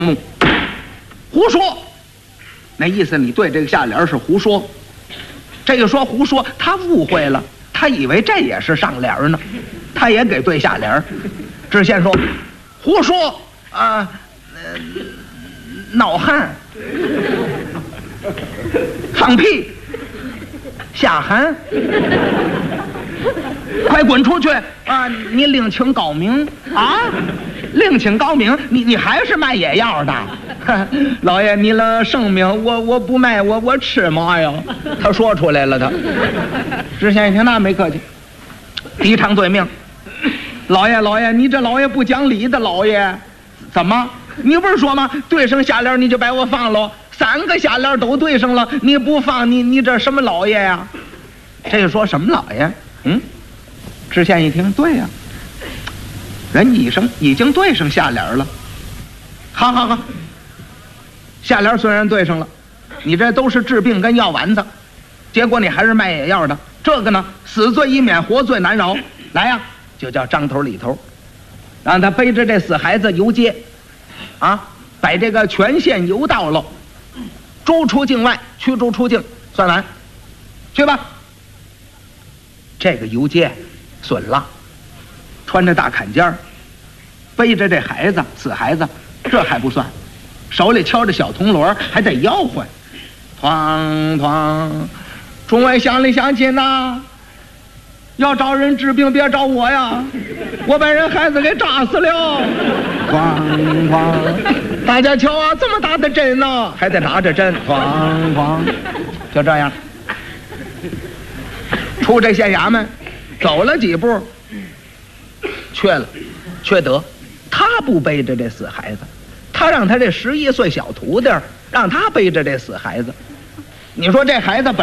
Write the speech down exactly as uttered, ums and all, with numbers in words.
嗯，胡说，那意思你对这个下联是胡说。这个说胡说，他误会了，他以为这也是上联呢，他也给对下联。知县说，胡说啊，呃，闹汉，放屁，下寒，快滚出去啊！你另请高明啊！另请高明，你你还是卖野药的？老爷，你的生命我我不卖，我我吃嘛呀？他说出来了，他。知县一听那没客气，抵偿对命。老爷老爷，你这老爷不讲理的老爷，怎么？你不是说吗？对上下联你就把我放了，三个下联都对上了，你不放你你这什么老爷呀？这个说什么老爷？嗯，知县一听，对呀、啊，人已经已经对上下联了。好好好，下联虽然对上了，你这都是治病跟药丸子，结果你还是卖野药的，这个呢，死罪已免，活罪难饶。来呀、啊，就叫张头李头，让他背着这死孩子游街，啊，把这个全县游到了，逐出境外，驱逐出境，算完，去吧。这个游街损了，穿着大坎肩儿，背着这孩子死孩子，这还不算，手里敲着小铜锣，还得吆喝，哐哐，众位乡里乡亲呐，要找人治病别找我呀，我把人孩子给扎死了，哐哐，大家瞧啊，这么大的针呢，还得拿着针，哐哐，就这样。出这县衙门，走了几步，缺了，缺德。他不背着这死孩子，他让他这十一岁小徒弟让他背着这死孩子。你说这孩子本